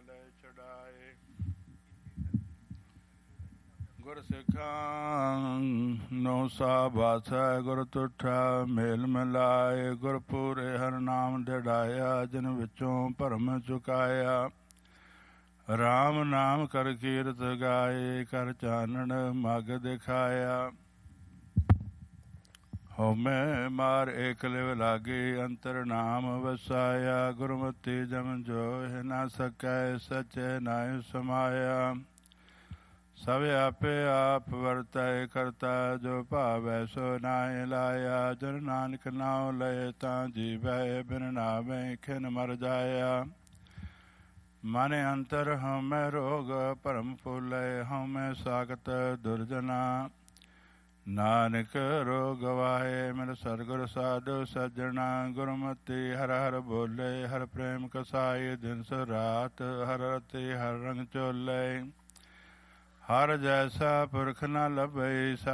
ਲੈ ਛਡਾਏ। ਗੁਰ ਸਿੱਖਾਂ ਨੋ ਸਾਬਾਸੈ ਗੁਰ ਤੁਠਾ ਮੇਲ ਮਿਲਾਏ। ਗੁਰ ਪੂਰੇ ਹਰ ਨਾਮ ਡਿੜਾਇਆ ਜਿਨ ਵਿੱਚੋਂ ਭਰਮ ਚੁਕਾਇਆ। ਰਾਮ ਨਾਮ ਕਰ ਕੀਰਤ ਗਾਏ ਕਰ ਚਾਨਣ ਮਗ ਦਿਖਾਇਆ। ਹਉਮੈ ਮਾਰ ਏਕ ਲਿਵ ਲਾਗੇ ਅੰਤਰ ਨਾਮ ਵਸਾਇਆ। ਗੁਰਮਤਿ ਜਮ ਜੋਹਿ ਨਾ ਸਕੈ ਸਚੈ ਨਾਇ ਸਮਾਇਆ। ਸਭ ਆਪੇ ਆਪ ਵਰਤੈ ਕਰਤਾ ਜੋ ਭਾਵੈ ਸੋ ਨਾਇ ਲਾਇਆ। ਜਨ ਨਾਨਕ ਨਾਉ ਲਏ ਤਾਂ ਜੀਵੈ ਬਿਨ ਨਾਵੇਂ ਖਿਨ ਮਰ ਜਾਇਆ। ਮਨ ਅੰਤਰ ਹਉਮੈ ਰੋਗ ਭਰਮ ਫੂਲੈ ਹਉਮੈ ਸਾਖਤ ਦੁਰਜਨਾ। ਨਾਨਕ ਰੋਗ ਗਵਾਏ ਮਿਲ ਸਤਿਗੁਰ ਸਾਧੂ ਸੱਜਣਾ। ਗੁਰਮਤਿ ਹਰ ਹਰ ਬੋਲੇ ਹਰ ਪ੍ਰੇਮ ਕਸਾਈ। ਦਿਨ ਸੋ ਰਾਤ ਹਰ ਰਤੀ ਹਰ ਰੰਗ ਚੋਲੇ। ਹਰ ਜੈਸਾ ਪੁਰਖ ਨ ਲੱਭਈ।